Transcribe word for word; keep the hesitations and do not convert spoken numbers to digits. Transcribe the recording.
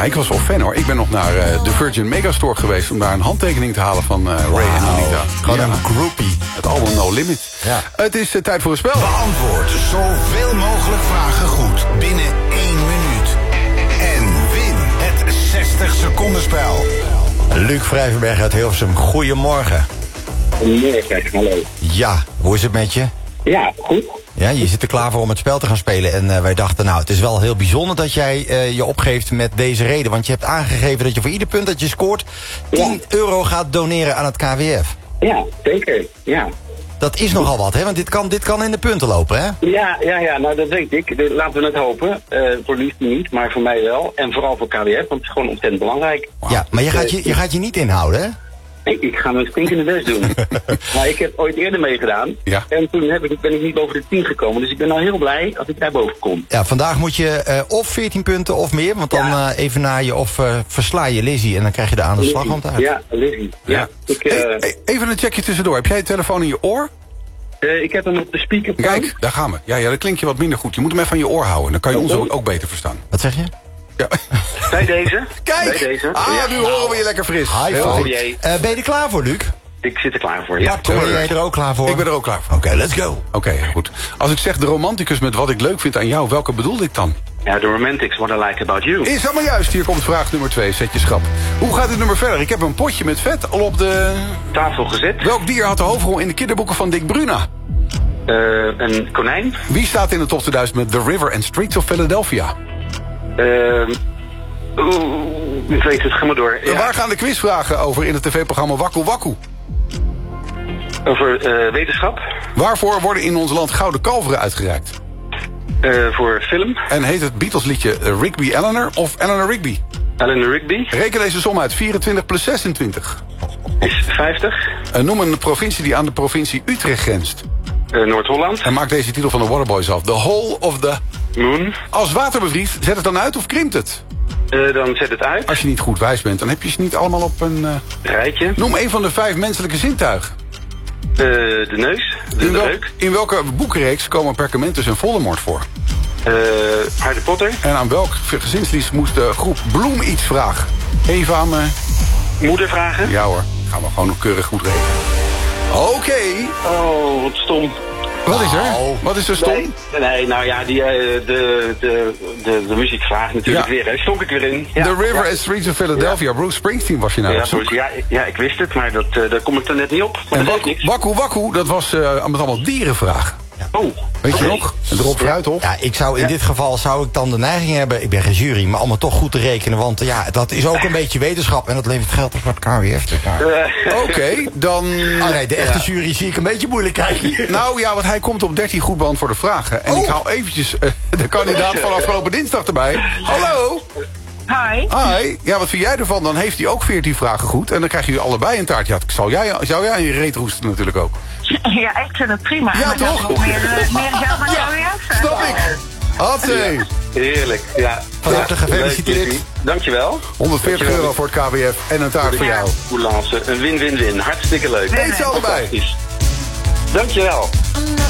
ik was wel fan hoor. Ik ben nog naar uh, de Virgin Megastore geweest om daar een handtekening te halen van uh, Ray wow. en Anita. Gewoon ja. een groupie. Het album No Limit. Ja. Het is uh, tijd voor een spel. Beantwoord zoveel mogelijk vragen goed binnen één minuut. En win het zestig seconden spel. Luc Vrijverberg uit Hilversum, goedemorgen. Goedemorgen, hallo. Ja, hoe is het met je? Ja, goed. Ja, je zit er klaar voor om het spel te gaan spelen. En uh, wij dachten, nou, het is wel heel bijzonder dat jij uh, je opgeeft met deze reden. Want je hebt aangegeven dat je voor ieder punt dat je scoort tien ja. euro gaat doneren aan het K W F. Ja, zeker. Ja. Dat is nogal wat, hè? Want dit kan, dit kan in de punten lopen, hè? Ja, ja, ja, nou dat weet ik. De, laten we het hopen. Uh, voor Liefde niet, maar voor mij wel. En vooral voor K W F, want het is gewoon ontzettend belangrijk. Wow. Ja, maar je gaat je, je gaat je niet inhouden, hè? Ik, ik ga mijn stinkende best doen. Maar ik heb ooit eerder meegedaan. Ja. En toen heb ik, ben ik niet boven de tien gekomen. Dus ik ben nou heel blij als ik daar boven kom. Ja, vandaag moet je uh, of veertien punten of meer. Want dan ja. uh, even na je of uh, versla je Lizzie. En dan krijg je de aan de slaghand uit. Ja, Lizzie. Ja. Ja. Ik, uh, hey, hey, even een checkje tussendoor. Heb jij je telefoon in je oor? Uh, ik heb hem op de speaker. Kijk, daar gaan we. Ja, ja, dat klinkt je wat minder goed. Je moet hem even aan je oor houden. Dan kan je ons ook, ook beter verstaan. Wat zeg je? Ja. Bij deze. Kijk! Bij deze. Ah, ja. nu horen we je lekker fris. Hi, oh, jee. Uh, ben je er klaar voor, Luc? Ik zit er klaar voor, ja. ja ben jij er ook klaar voor? Ik ben er ook klaar voor. Oké, okay, let's go. Oké, okay, goed. Als ik zeg de romanticus met wat ik leuk vind aan jou, welke bedoelde ik dan? Ja, de romantics, what I like about you. Is helemaal juist. Hier komt vraag nummer twee. Zet je schrap. Hoe gaat het nummer verder? Ik heb een potje met vet al op de tafel gezet. Welk dier had de hoofdrol in de kinderboeken van Dick Bruna? Uh, een konijn. Wie staat in de top tweeduizend met The River and Streets of Philadelphia? Uh, Oeh, ik weet het, ga maar door. Ja. Waar gaan de quizvragen over in het tv-programma Wakku Wakku? Over uh, wetenschap. Waarvoor worden in ons land gouden kalveren uitgereikt? Uh, voor film. En heet het Beatles-liedje Rigby Eleanor of Eleanor Rigby? Eleanor Rigby. Reken deze som uit. vierentwintig plus zesentwintig. Is vijftig. Uh, noem een provincie die aan de provincie Utrecht grenst. Uh, Noord-Holland. En maak deze titel van de Waterboys af. The Whole of the Moon. Als water bevriest, zet het dan uit of krimpt het? Uh, dan zet het uit. Als je niet goed wijs bent, dan heb je ze niet allemaal op een... Uh... rijtje. Noem een van de vijf menselijke zintuigen. Uh, de neus. De, in, wel, de reuk. In welke boekenreeks komen Perkamentus en Voldemort voor? Uh, Harry Potter. En aan welk gezinslied moest de groep Bloem iets vragen? Even aan mijn... moeder vragen? Ja hoor, gaan we gewoon nog keurig goed rekenen. Oké. Okay. Oh, wat stom. Wat is er? Oh. Wat is er stom? Nee, nee nou ja, die, uh, de, de, de, de muziekvraag natuurlijk ja. weer. Hè. Stonk ik weer in. Ja. The River ja. and Streets of Philadelphia. Ja. Bruce Springsteen was je nou ja, op zoek. Ja, ja, ik wist het, maar dat, uh, daar kom ik er net niet op. Maar en dat Wakku, Wakku Wakku, dat was uh, met allemaal dierenvragen. Ja. Oh, weet je okay. nog? En erop vooruit, hoor. Ja, ik zou in ja. dit geval zou ik dan de neiging hebben, ik ben geen jury, maar allemaal toch goed te rekenen, want ja, dat is ook een beetje wetenschap en dat levert geld op wat K W F. Uh, Oké, okay, dan... Oh nee, de echte ja. jury zie ik een beetje moeilijk krijgen. Nou ja, want hij komt op dertien goed beantwoorde vragen. En oh. ik haal eventjes uh, de kandidaat van afgelopen dinsdag erbij. Hallo! Hi. Hi. Ja, wat vind jij ervan? Dan heeft hij ook veertien vragen goed. En dan krijgen jullie allebei een taart. Ja, zou jij, zou jij je reet roesten natuurlijk ook? Ja, ik vind het prima. Ja, maar toch? Meer, meer geld naar ja, K W F. Snap ik. Hatsé. Ja, heerlijk, ja. Van harte ja, gefeliciteerd. Dankjewel. honderdveertig Dankjewel. euro voor het K W F en een taart ja. voor jou. Hoe laat ze? Een win-win-win. Hartstikke leuk. Eet ze allebei. Dankjewel.